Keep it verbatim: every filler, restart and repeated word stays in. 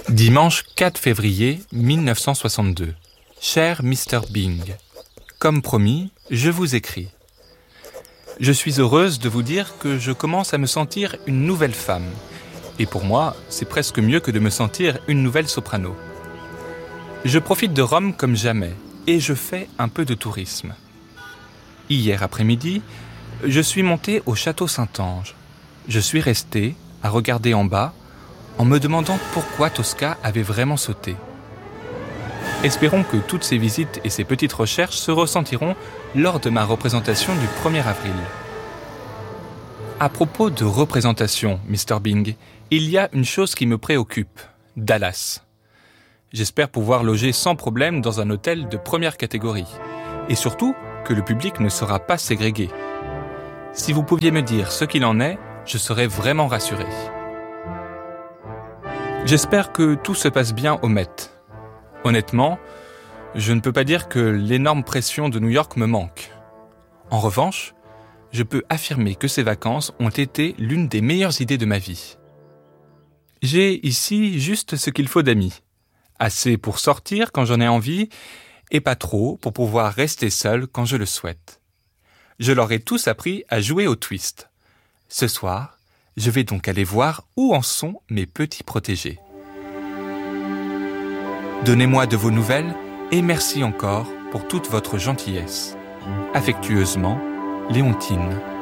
Dimanche quatre février mille neuf cent soixante-deux. Cher mister Bing, comme promis, je vous écris. Je suis heureuse de vous dire que je commence à me sentir une nouvelle femme. Et pour moi, c'est presque mieux que de me sentir une nouvelle soprano. Je profite de Rome comme jamais et je fais un peu de tourisme. Hier après-midi, je suis monté au château Saint-Ange. Je suis resté à regarder en bas en me demandant pourquoi Tosca avait vraiment sauté. Espérons que toutes ces visites et ces petites recherches se ressentiront lors de ma représentation du premier avril. À propos de représentation, mister Bing, il y a une chose qui me préoccupe, Dallas. J'espère pouvoir loger sans problème dans un hôtel de première catégorie. Et surtout, que le public ne sera pas ségrégué. Si vous pouviez me dire ce qu'il en est, je serais vraiment rassuré. J'espère que tout se passe bien au Met. Honnêtement, je ne peux pas dire que l'énorme pression de New York me manque. En revanche, je peux affirmer que ces vacances ont été l'une des meilleures idées de ma vie. J'ai ici juste ce qu'il faut d'amis. Assez pour sortir quand j'en ai envie, et pas trop pour pouvoir rester seul quand je le souhaite. Je leur ai tous appris à jouer au twist. Ce soir, je vais donc aller voir où en sont mes petits protégés. Donnez-moi de vos nouvelles et merci encore pour toute votre gentillesse. Affectueusement, Léontine.